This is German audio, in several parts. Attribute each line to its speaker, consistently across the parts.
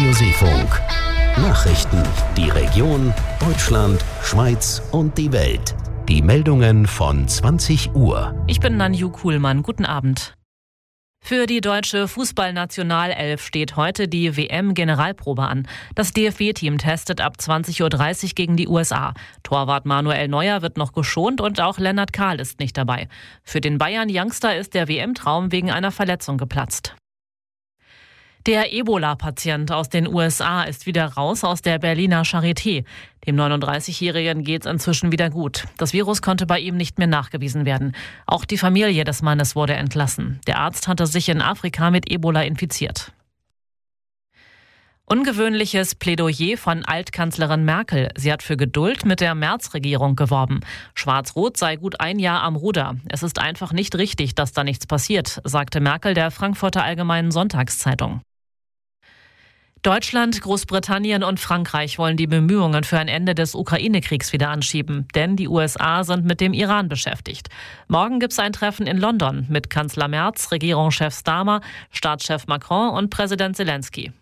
Speaker 1: Radio Seefunk. Nachrichten, die Region, Deutschland, Schweiz und die Welt. Die Meldungen von 20 Uhr.
Speaker 2: Ich bin Nanju Kuhlmann. Guten Abend. Für die deutsche Fußballnationalelf steht heute die WM-Generalprobe an. Das DFB-Team testet ab 20.30 Uhr gegen die USA. Torwart Manuel Neuer wird noch geschont und auch Lennart Kahl ist nicht dabei. Für den Bayern-Youngster ist der WM-Traum wegen einer Verletzung geplatzt. Der Ebola-Patient aus den USA ist wieder raus aus der Berliner Charité. Dem 39-Jährigen geht's inzwischen wieder gut. Das Virus konnte bei ihm nicht mehr nachgewiesen werden. Auch die Familie des Mannes wurde entlassen. Der Arzt hatte sich in Afrika mit Ebola infiziert. Ungewöhnliches Plädoyer von Altkanzlerin Merkel. Sie hat für Geduld mit der Merz-Regierung geworben. Schwarz-Rot sei gut ein Jahr am Ruder. Es ist einfach nicht richtig, dass da nichts passiert, sagte Merkel der Frankfurter Allgemeinen Sonntagszeitung. Deutschland, Großbritannien und Frankreich wollen die Bemühungen für ein Ende des Ukraine-Kriegs wieder anschieben, denn die USA sind mit dem Iran beschäftigt. Morgen gibt es ein Treffen in London mit Kanzler Merz, Regierungschef Starmer, Staatschef Macron und Präsident Zelensky.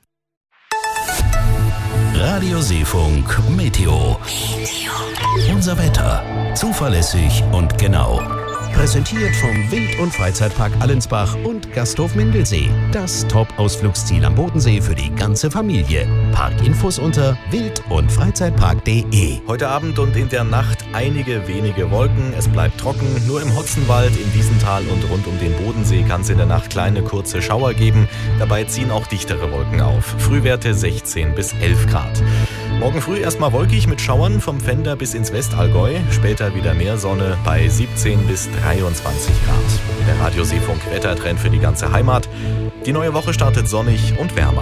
Speaker 1: Radio Seefunk Meteo. Unser Wetter. Zuverlässig und genau. Präsentiert vom Wild- und Freizeitpark Allensbach und Gasthof Mindelsee. Das Top-Ausflugsziel am Bodensee für die ganze Familie. Parkinfos unter wild- und freizeitpark.de.
Speaker 3: Heute Abend und in der Nacht einige wenige Wolken. Es bleibt trocken. Nur im Hotzenwald, in Wiesental und rund um den Bodensee kann es in der Nacht kleine kurze Schauer geben. Dabei ziehen auch dichtere Wolken auf. Frühwerte 16 bis 11 Grad. Morgen früh erstmal wolkig mit Schauern vom Pfänder bis ins Westallgäu. Später wieder mehr Sonne bei 17 bis 23 Grad. Der Radio Seefunk Wettertrend für die ganze Heimat. Die neue Woche startet sonnig und wärmer.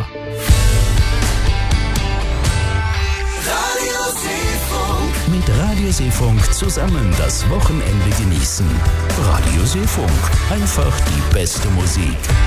Speaker 1: Mit Radio Seefunk zusammen das Wochenende genießen. Radio Seefunk. Einfach die beste Musik.